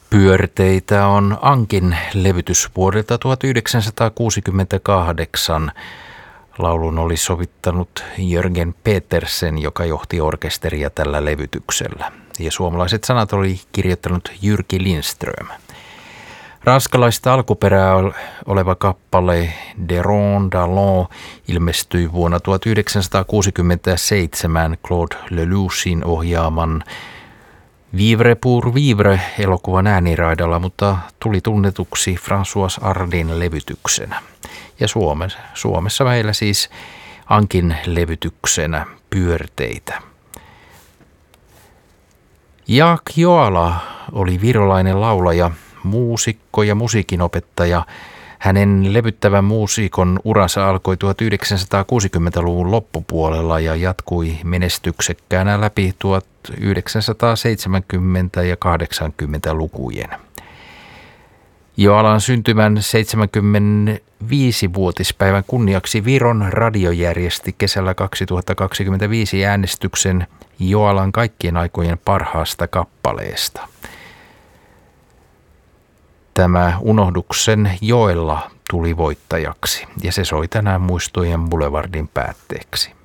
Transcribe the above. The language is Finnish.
Pyörteitä on Ankin levytys vuodelta 1968. Laulun oli sovittanut Jörgen Petersen, joka johti orkesteria tällä levytyksellä. Ja suomalaiset sanat oli kirjoittanut Jyrki Lindström. Ranskalaista alkuperää oleva kappale De Rondalon ilmestyi vuonna 1967 Claude Lelouchin ohjaaman Vivre pour vivre -elokuvan ääniraidalla, mutta tuli tunnetuksi François Hardin levytyksenä. Ja Suomessa meillä siis Ankin levytyksenä Pyörteitä. Jaak Joala oli virolainen laulaja, muusikko ja musiikinopettaja. Hänen levyttävän muusikon uransa alkoi 1960-luvun loppupuolella ja jatkui menestyksekkäänä läpi 1970- ja 80-lukujen. Joalan syntymän 75-vuotispäivän kunniaksi Viron radio järjesti kesällä 2025 äänestyksen Joalan kaikkien aikojen parhaasta kappaleesta. Tämä Unohduksen Joella tuli voittajaksi ja se soi tänään Muistojen Boulevardin päätteeksi.